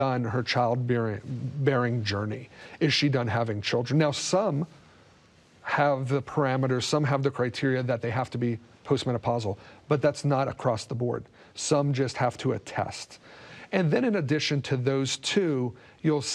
done her childbearing journey? Is she done having children? Now, some have the parameters, some have the criteria that they have to be postmenopausal, but that's not across the board. Some just have to attest. And then in addition to those two, you'll